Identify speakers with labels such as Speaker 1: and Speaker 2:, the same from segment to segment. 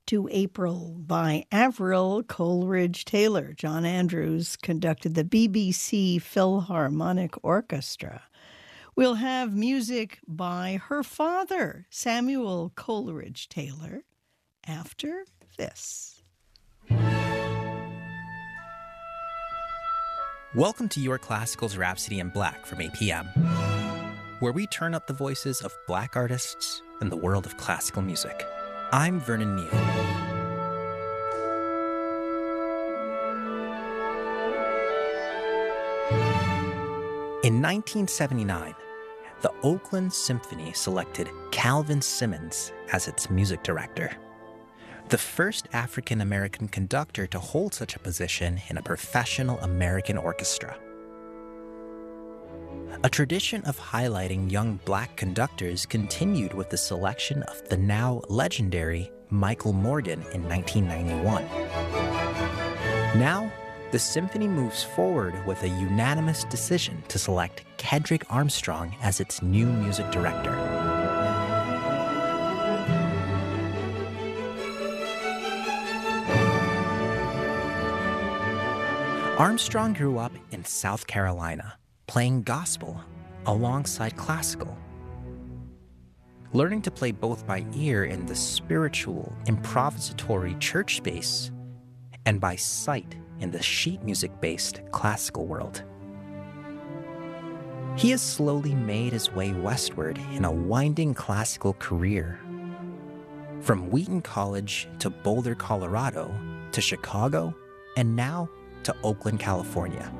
Speaker 1: to April by Avril Coleridge Taylor. John Andrews conducted the BBC Philharmonic Orchestra. We'll have music by her father, Samuel Coleridge Taylor, after this.
Speaker 2: Welcome to Your Classical's Rhapsody in Black from APM, where we turn up the voices of Black artists in the world of classical music. I'm Vernon Neal. In 1979, the Oakland Symphony selected Calvin Simmons as its music director, the first African-American conductor to hold such a position in a professional American orchestra. A tradition of highlighting young Black conductors continued with the selection of the now legendary Michael Morgan in 1991. Now, the symphony moves forward with a unanimous decision to select Kedrick Armstrong as its new music director. Armstrong grew up in South Carolina, playing gospel alongside classical. Learning to play both by ear in the spiritual, improvisatory church space and by sight in the sheet music-based classical world. He has slowly made his way westward in a winding classical career. From Wheaton College to Boulder, Colorado, to Chicago, and now to Oakland, California.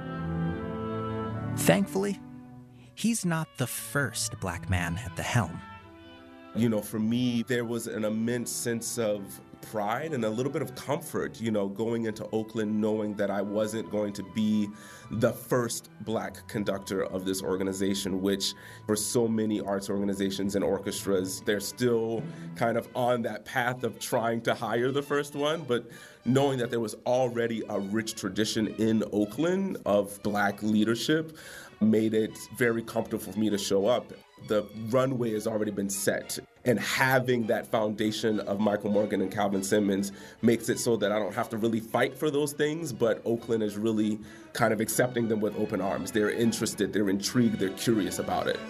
Speaker 2: Thankfully, he's not the first Black man at the helm.
Speaker 3: You know, for me, there was an immense sense of pride and a little bit of comfort, you know, going into Oakland knowing that I wasn't going to be the first Black conductor of this organization, which for so many arts organizations and orchestras, they're still kind of on that path of trying to hire the first one. But knowing that there was already a rich tradition in Oakland of Black leadership made it very comfortable for me to show up. The runway has already been set, and having that foundation of Michael Morgan and Calvin Simmons makes it so that I don't have to really fight for those things, but Oakland is really kind of accepting them with open arms. They're interested, they're intrigued, they're curious about it.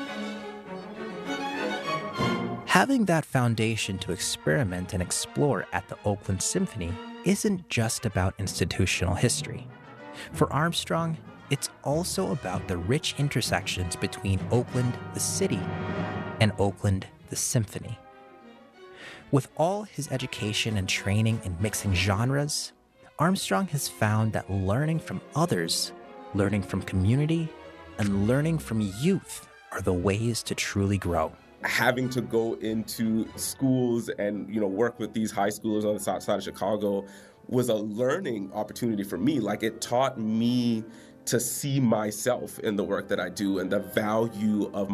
Speaker 2: Having that foundation to experiment and explore at the Oakland Symphony isn't just about institutional history. For Armstrong, it's also about the rich intersections between Oakland, the city, and Oakland, the symphony. With all his education and training in mixing genres, Armstrong has found that learning from others, learning from community, and learning from youth are the ways to truly grow.
Speaker 3: Having to go into schools and, you know, work with these high schoolers on the south side of Chicago was a learning opportunity for me. Like, it taught me to see myself in the work that I do and the value of